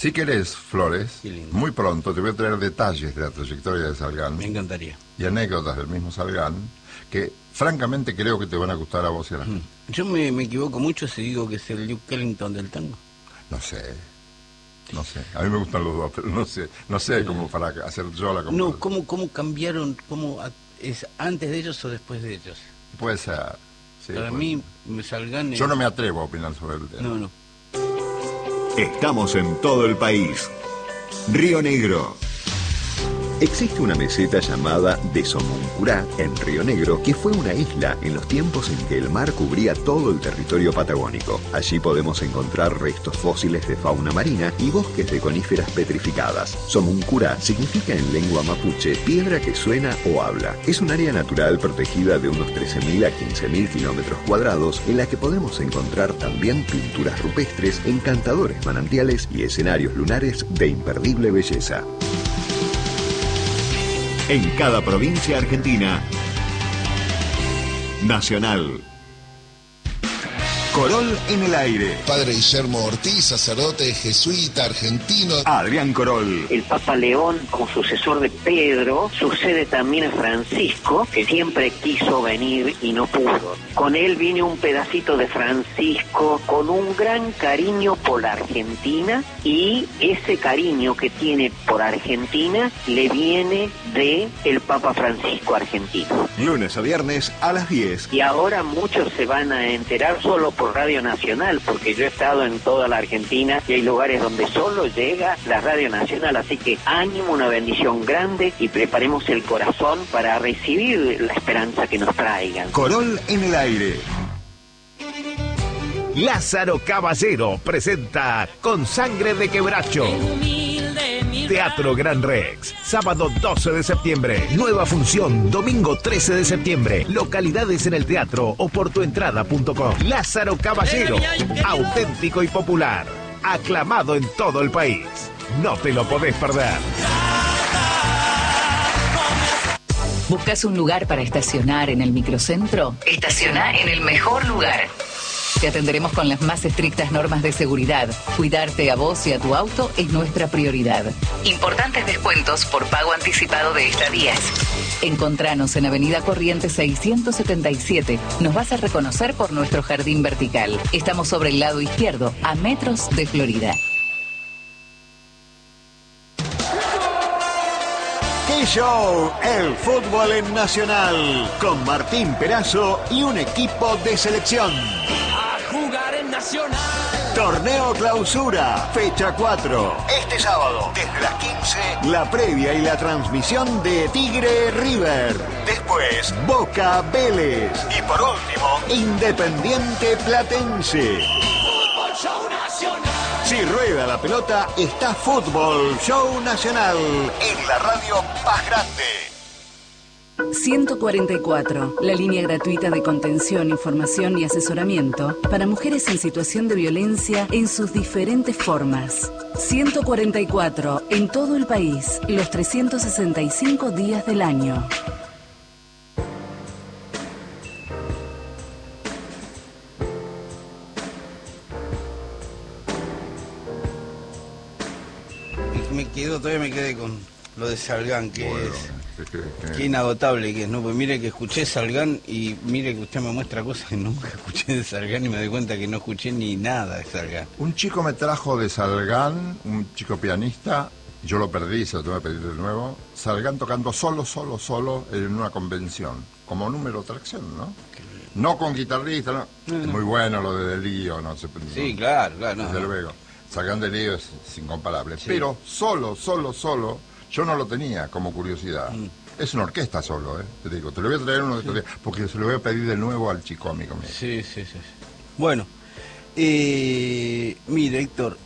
Si querés, Flores, Qué lindo. muy pronto te voy a traer detalles de la trayectoria de Salgán. Me encantaría. Y anécdotas del mismo Salgán, que francamente creo que te van a gustar a vos y a la gente. Yo me equivoco mucho si digo que es el Duke Ellington del tango. No sé. A mí me gustan los dos, pero no sé cómo para hacer yo la comparación. No, ¿cómo cambiaron? ¿Es antes de ellos o después de ellos? Puede ser. Sí, Para mí, Salgán es... Yo no me atrevo a opinar sobre el tema. No. Estamos en todo el país. Río Negro. Existe una meseta llamada de Somoncurá, en Río Negro, que fue una isla en los tiempos en que el mar cubría todo el territorio patagónico. Allí podemos encontrar restos fósiles de fauna marina y bosques de coníferas petrificadas. Somoncurá significa en lengua mapuche piedra que suena o habla. Es un área natural protegida de unos 13.000 a 15.000 kilómetros cuadrados, en la que podemos encontrar también pinturas rupestres, encantadores manantiales y escenarios lunares de imperdible belleza. En cada provincia argentina. Nacional. Corol en el aire. Padre Guillermo Ortiz, sacerdote jesuita argentino. Adrián Corol. El Papa León, como sucesor de Pedro, sucede también a Francisco, que siempre quiso venir y no pudo. Con él viene un pedacito de Francisco con un gran cariño por la Argentina, y ese cariño que tiene por Argentina le viene de el Papa Francisco argentino. Lunes a viernes a las 10. Y ahora muchos se van a enterar solo por Radio Nacional, porque yo he estado en toda la Argentina y hay lugares donde solo llega la Radio Nacional, así que ánimo, una bendición grande, y preparemos el corazón para recibir la esperanza que nos traigan. Corol en el aire. Lázaro Caballero presenta Con Sangre de Quebracho. Teatro Gran Rex, sábado 12 de septiembre. Nueva función, domingo 13 de septiembre. Localidades en el teatro o por tuentrada.com. Lázaro Caballero, auténtico y popular. Aclamado en todo el país. No te lo podés perder. ¿Buscas un lugar para estacionar en el microcentro? Estaciona en el mejor lugar. Te atenderemos con las más estrictas normas de seguridad. Cuidarte a vos y a tu auto es nuestra prioridad. Importantes descuentos por pago anticipado de estadías. Encontranos en Avenida Corrientes 677. Nos vas a reconocer por nuestro jardín vertical. Estamos sobre el lado izquierdo, a metros de Florida. ¡Qué show! El fútbol en Nacional. Con Martín Perazo y un equipo de selección. Jugar en Nacional. Torneo Clausura, fecha 4. Este sábado, desde las 15, la previa y la transmisión de Tigre River. Después, Boca Vélez. Y por último, Independiente Platense. Fútbol Show Nacional. Si rueda la pelota, está Fútbol Show Nacional. En la radio más grande. 144, la línea gratuita de contención, información y asesoramiento para mujeres en situación de violencia en sus diferentes formas. 144, en todo el país, los 365 días del año. Todavía me quedé con lo de Salgán, que Bueno, es... Qué inagotable que es, ¿no? Pues mire que escuché Salgán y mire que usted me muestra cosas que nunca escuché de Salgán y me doy cuenta que no escuché ni nada de Salgán. Un chico me trajo de Salgán, un chico pianista, yo lo perdí, se lo tuve que pedir de nuevo. Salgán tocando solo en una convención, como número tracción, ¿no? No con guitarrista, ¿no? Es muy bueno lo de Delío, ¿no? Sí, claro, no. Desde luego. Salgán Delío es incomparable, sí. Pero solo, yo no lo tenía como curiosidad. Es una orquesta solo, te digo. Te lo voy a traer uno de estos días, porque se lo voy a pedir de nuevo al chico amigo mío. Sí. Bueno, mire, Héctor,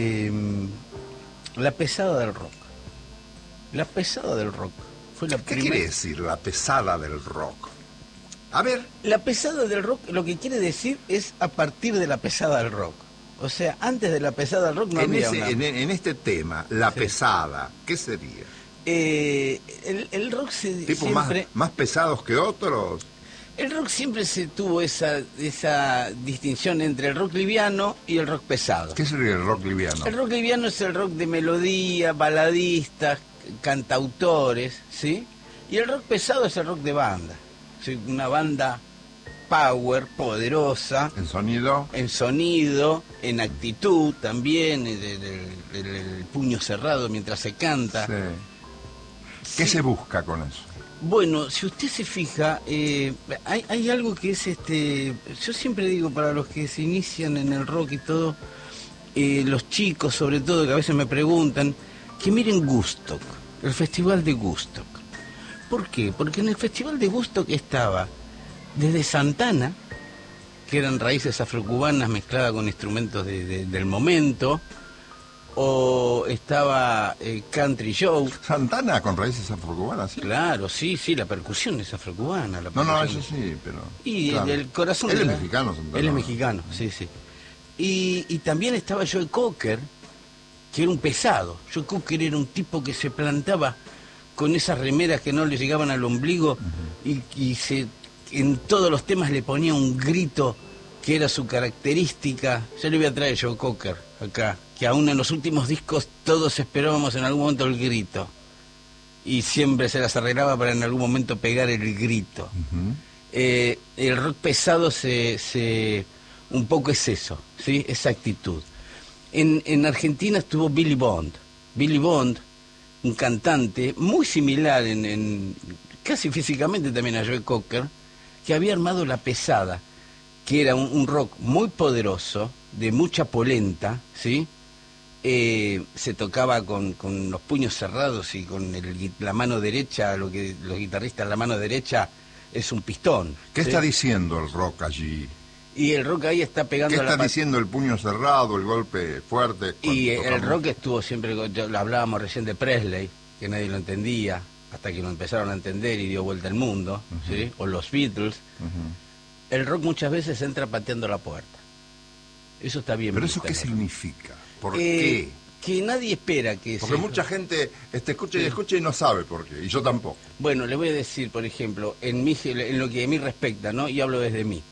la pesada del rock. La pesada del rock fue la ¿Qué quiere decir la pesada del rock? A ver. La pesada del rock lo que quiere decir es a partir de la pesada del rock. O sea, antes de la pesada del rock no había en este tema, la pesada, ¿qué sería? El rock ¿Tipo siempre... más pesados que otros? El rock siempre se tuvo esa distinción entre el rock liviano y el rock pesado. ¿Qué es el rock liviano? El rock liviano es el rock de melodía, baladistas, cantautores, ¿sí? Y el rock pesado es el rock de banda. ¿Sí? Una banda power, poderosa. ¿En sonido? En sonido, en actitud también, el puño cerrado mientras se canta. Sí. ¿Qué se busca con eso? Bueno, si usted se fija, hay algo que es yo siempre digo para los que se inician en el rock y todo, los chicos sobre todo, que a veces me preguntan, que miren Woodstock, el festival de Woodstock. ¿Por qué? Porque en el festival de Woodstock estaba desde Santana, que eran raíces afrocubanas mezcladas con instrumentos del momento, o estaba Country Joe. ¿Santana con raíces afrocubanas? ¿Sí? Claro, sí, la percusión es afrocubana. No, eso sí, pero... Y claro, el corazón... Él es mexicano, Santana. Él es mexicano, sí. Y también estaba Joe Cocker, que era un pesado. Joe Cocker era un tipo que se plantaba con esas remeras que no le llegaban al ombligo, y en todos los temas le ponía un grito que era su característica. Yo le voy a traer Joe Cocker acá, que aún en los últimos discos todos esperábamos en algún momento el grito, y siempre se las arreglaba para en algún momento pegar el grito. El rock pesado un poco es eso, ¿sí? Esa actitud. En Argentina estuvo Billy Bond, un cantante muy similar casi físicamente también a Joe Cocker, que había armado La Pesada, que era un rock muy poderoso, de mucha polenta, ¿sí? Se tocaba con los puños cerrados y con la mano derecha, lo que los guitarristas, la mano derecha es un pistón. ¿Qué ¿sí? está diciendo el rock allí? Y el rock ahí está pegando ¿Qué está diciendo el puño cerrado, el golpe fuerte? Y el rock estuvo siempre, lo hablábamos recién de Presley, que nadie lo entendía, hasta que lo empezaron a entender y dio vuelta al mundo, ¿sí? O los Beatles. El rock muchas veces entra pateando la puerta. Eso está bien. ¿Pero eso qué significa? ¿Por qué? Que nadie espera que... Porque mucha gente escucha y escucha y no sabe por qué, y yo tampoco. Bueno, le voy a decir, por ejemplo, en lo que a mí respecta, ¿no? Y hablo desde mí.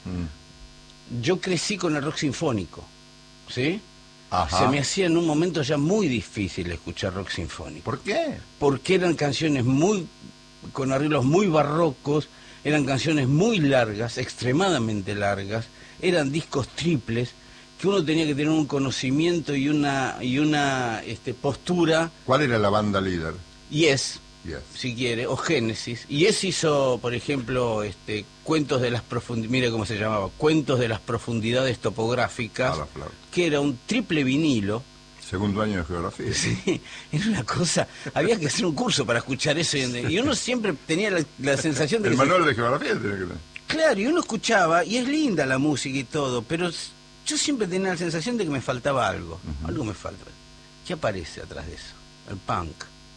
Yo crecí con el rock sinfónico, ¿sí? Ajá. Se me hacía en un momento ya muy difícil escuchar rock sinfónico. ¿Por qué? Porque eran canciones con arreglos muy barrocos, eran canciones muy largas, extremadamente largas, eran discos triples, que uno tenía que tener un conocimiento y una postura. ¿Cuál era la banda líder? Yes, si quiere, o Génesis. Yes hizo, por ejemplo, Cuentos de las Profundidades, mire cómo se llamaba, Cuentos de las Profundidades Topográficas, que era un triple vinilo. Segundo año de geografía. Sí, era una cosa, había que hacer un curso para escuchar eso, y uno siempre tenía la sensación de el manual de geografía tiene que tener. Claro, y uno escuchaba, y es linda la música y todo, pero yo siempre tenía la sensación de que me faltaba algo. Algo me falta. ¿Qué aparece atrás de eso? El punk.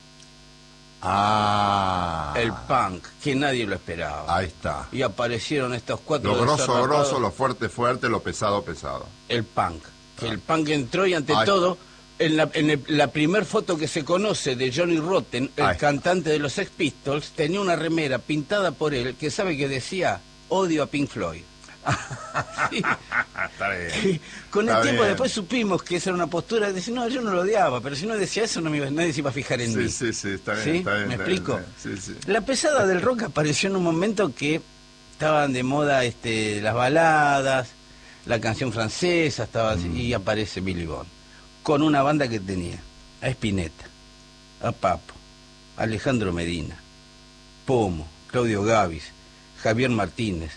El punk, que nadie lo esperaba. Ahí está. Y aparecieron estos cuatro... Lo grosso, lo fuerte, lo pesado. El punk. Que el punk entró y ante todo, en la primer foto que se conoce de Johnny Rotten, el cantante de los Sex Pistols, tenía una remera pintada por él que sabe que decía, odio a Pink Floyd. Sí. Está bien. Con el tiempo después supimos que esa era una postura de decir, no, yo no lo odiaba, pero si no decía eso nadie se iba a fijar en mí. Sí, está bien. ¿Sí? Está bien, ¿Me está explico? Bien, sí. La pesada del rock apareció en un momento que estaban de moda las baladas, la canción francesa, y aparece Billy Bond, con una banda que tenía a Spinetta, a Papo, Alejandro Medina, Pomo, Claudio Gavis, Javier Martínez,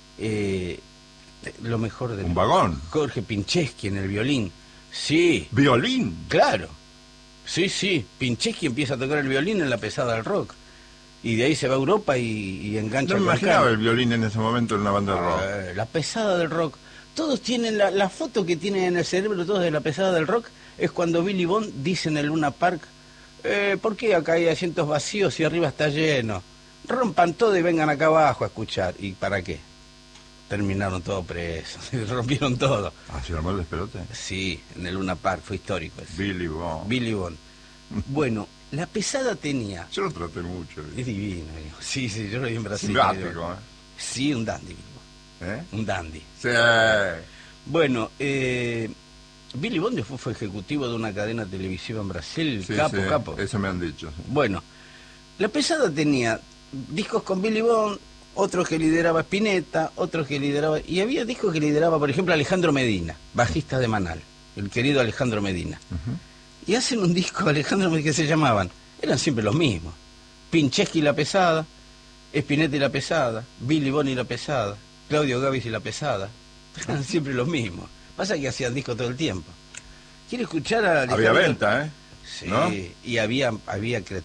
lo mejor de... Un vagón. Jorge Pincheski en el violín. Sí. ¿Violín? Claro. Sí. Pincheski empieza a tocar el violín en la pesada del rock. Y de ahí se va a Europa y engancha... No me imaginaba el violín en ese momento en una banda de rock. La pesada del rock. Todos tienen la foto que tienen en el cerebro, todos de la pesada del rock, es cuando Billy Bond dice en el Luna Park, ¿por qué acá hay asientos vacíos y arriba está lleno? Rompan todo y vengan acá abajo a escuchar. ¿Y para qué? Terminaron todos presos, rompieron todo. ¿Se armó el despelote? Sí, en el Luna Park, fue histórico eso. Billy Bond. Bueno, la pesada tenía... Yo lo traté mucho. Es divino. Sí, yo lo vi en Brasil. Simpático, Sí, un dandy. Un dandy. Sí. Bueno, Billy Bond después fue ejecutivo de una cadena televisiva en Brasil, Sí, capo. Eso me han dicho. Sí. Bueno, La Pesada tenía discos con Billy Bond, otros que lideraba Spinetta, otros que lideraba... Y había discos que lideraba, por ejemplo, Alejandro Medina, bajista de Manal, el querido Alejandro Medina. Y hacen un disco, Alejandro Medina, que se llamaban, eran siempre los mismos. Pincheski y La Pesada, Spinetta y La Pesada, Billy Bond y La Pesada, Claudio Gavis y La Pesada. Eran siempre los mismos. Pasa que hacían discos todo el tiempo. ¿Quiere escuchar a Alejandro? Había venta, Sí, ¿no? y había